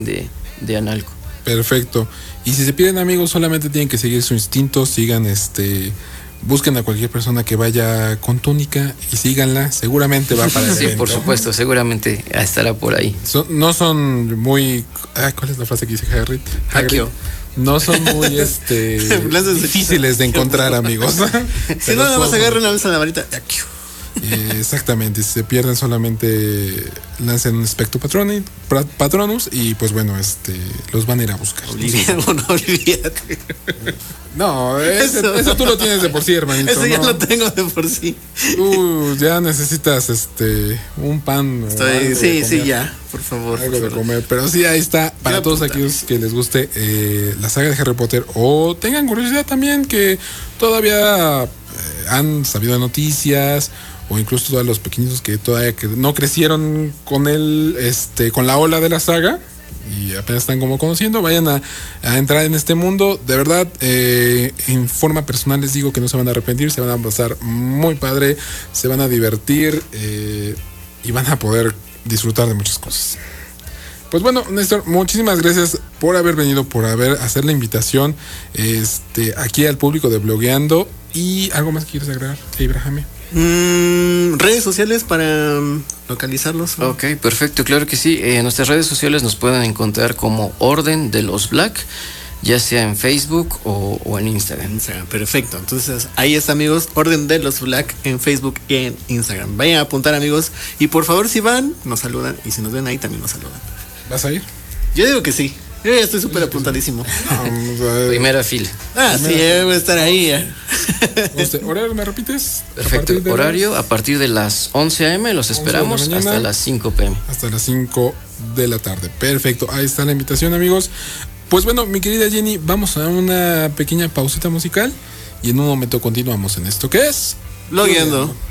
de Analco. Perfecto. Y si se pierden, amigos, solamente tienen que seguir su instinto, sigan busquen a cualquier persona que vaya con túnica y síganla, seguramente va para el Sí, evento. por supuesto, seguramente estará por ahí. No son muy... ¿cuál es la frase que dice Hagrid? No son muy difíciles de encontrar, amigos. Si no, nada más agarran una vez a la varita. Exactamente, si se pierden solamente lancen un Spectro Patronus y pues bueno, los van a ir a buscar. Olvídate. No, eso tú lo tienes de por sí, hermanito. Eso ya lo tengo de por sí. Ya necesitas un pan. Sí, ya, por favor. Algo de comer, pero sí, ahí está. Para todos aquellos que les guste la saga de Harry Potter o tengan curiosidad también, que todavía han sabido noticias, o incluso todos los pequeñitos que todavía no crecieron con con la ola de la saga y apenas están como conociendo, vayan a entrar en este mundo. De verdad, en forma personal les digo que no se van a arrepentir, se van a pasar muy padre, se van a divertir y van a poder disfrutar de muchas cosas. Pues bueno, Néstor, muchísimas gracias por haber venido, por hacer la invitación aquí al público de Blogueando. ¿Y algo más que quieres agregar, Ibrahim? Redes sociales para localizarlos. Ok, perfecto, claro que sí. En nuestras redes sociales nos pueden encontrar como Orden de los Black, ya sea en Facebook o en Instagram. Perfecto, entonces ahí está, amigos, Orden de los Black en Facebook y en Instagram. Vayan a apuntar, amigos, y por favor, si van, nos saludan, y si nos ven ahí también nos saludan. ¿Vas a ir? Yo digo que sí. Yo ya estoy súper apuntadísimo. Primera fila. Sí, voy a estar ahí. ¿Horario me repites? Perfecto, horario a partir de las 11 a.m. los esperamos hasta las 5 p.m. Hasta las 5 de la tarde. Perfecto, ahí está la invitación, amigos. Pues bueno, mi querida Jenny, vamos a una pequeña pausita musical y en un momento continuamos en esto que es Blogueando.